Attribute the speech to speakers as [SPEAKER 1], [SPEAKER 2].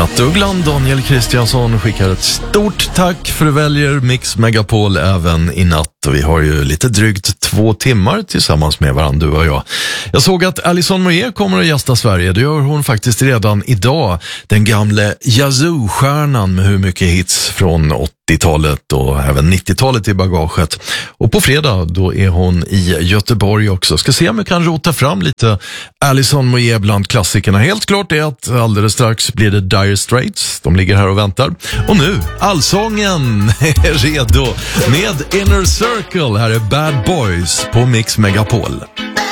[SPEAKER 1] Nattugglan Daniel Kristiansson skickar ett stort tack för att du väljer Mix Megapol även i natt. Och vi har ju lite drygt 2 timmar tillsammans med varandra, du och jag. Jag såg att Alison Moyet kommer att gästa Sverige. Det gör hon faktiskt redan idag. Den gamle Yazoo-stjärnan med hur mycket hits från 80-talet och även 90-talet i bagaget. Och på fredag då är hon i Göteborg också. Ska se om vi kan rota fram lite Alison Moyet bland klassikerna. Helt klart är att alldeles strax blir det Dire Straits. De ligger här och väntar. Och nu, allsången är redo med Inner Circle. Här är Bad Boys på Mix Megapol.